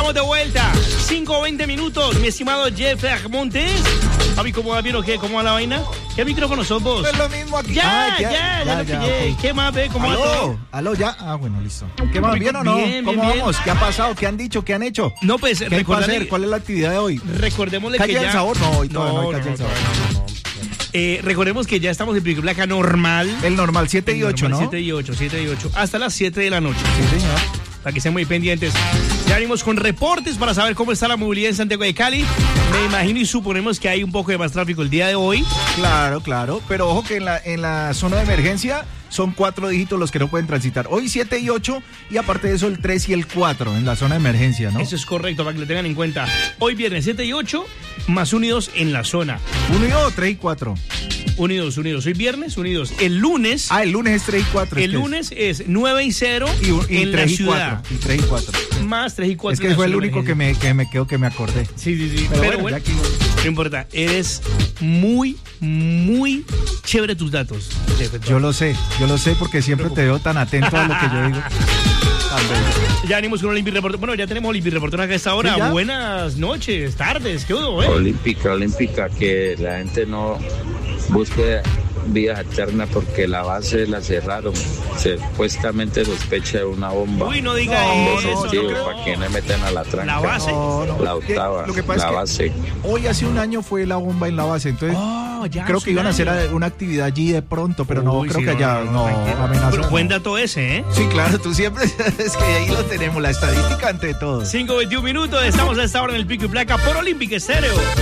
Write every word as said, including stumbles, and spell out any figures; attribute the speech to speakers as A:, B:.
A: Estamos de vuelta. cinco veinte minutos, mi estimado Jeff Montes. Papi, ¿cómo va bien o qué? ¿Cómo va la vaina? ¿Qué micrófono sos vos?
B: Es lo mismo aquí.
A: Ya,
B: Ah,
A: ya, ya, ya, lo
B: ya,
A: pillé.
B: okay.
A: ¿Qué más, ve? ¿Cómo va todo?
B: Aló, aló, ya. Ah, bueno, listo. ¿Qué más? ¿Bien o no?
A: Bien,
B: ¿Cómo
A: bien,
B: vamos?
A: bien.
B: ¿Qué ha pasado? ¿Qué han dicho? ¿Qué han hecho?
A: No, pues,
B: ¿Qué hay para
A: recordale-
B: hacer? ¿Cuál es la actividad de hoy?
A: Recordémosle
B: ¿Calle
A: que
B: del
A: ya...
B: Sabor? No, hoy todavía no hay Calle del Sabor.
A: no, no, no. Eh, recordemos que ya estamos en Pico y Placa normal.
B: El normal, siete y ocho, ¿no?
A: siete y ocho, siete y ocho. Hasta las siete de la noche.
B: Sí, señor.
A: Para que estén muy pendientes. Ya venimos con reportes para saber cómo está la movilidad en Santiago de Cali. Me imagino y suponemos que hay un poco de más tráfico el día de hoy.
B: Claro, claro. Pero ojo que en la, en la zona de emergencia son cuatro dígitos los que no pueden transitar. Hoy siete y ocho y aparte de eso el tres y el cuatro en la zona de emergencia, ¿no?
A: Eso es correcto, para que lo tengan en cuenta. Hoy viernes siete y ocho, más unidos en la zona.
B: Uno y dos, tres y cuatro.
A: Unidos, unidos. Hoy viernes, unidos. El lunes...
B: Ah, el lunes es tres y cuatro.
A: El lunes es nueve y cero
B: y, y
A: en la
B: tres y
A: ciudad.
B: cuatro. Y tres y cuatro.
A: Más tres y cuatro.
B: Es que fue el único que me, que me quedó que me acordé.
A: Sí, sí, sí.
B: Pero,
A: Pero,
B: bueno,
A: bueno,
B: ya aquí...
A: no importa. Eres muy, muy chévere tus datos.
B: Yo lo sé, yo lo sé porque siempre te veo tan atento a lo que yo digo.
A: Ya venimos con Olympic Reporter. Bueno, ya tenemos Olympic Reporter acá a esta hora.
B: ¿Sí, ya?
A: Buenas noches, tardes. ¿Qué hubo, eh?
C: Olímpica, olímpica, que la gente no busque vías alternas porque la base la cerraron. Supuestamente sospecha de una bomba.
A: Uy, no diga
B: No,
A: eso.
B: no, yo
A: no.
B: creo-
C: Para que no meten a la tranca.
A: ¿La base?
B: No, no.
C: La octava,
B: Lo que pasa
C: la
B: es que
C: base.
B: hoy hace un año fue la bomba en la base, entonces
A: Oh, ya
B: creo
A: hace
B: que iban a
A: un
B: hacer
A: año.
B: una actividad allí de pronto, pero no,
A: Uy,
B: creo
A: sí,
B: que allá no,
A: tranquilo.
B: amenaza.
A: Pero buen
B: no.
A: dato ese, ¿eh?
B: Sí, claro, tú siempre es que ahí lo tenemos, la estadística ante todo.
A: cinco veintiún minutos, estamos a esta hora en el Pico y Placa por Olympic Estéreo.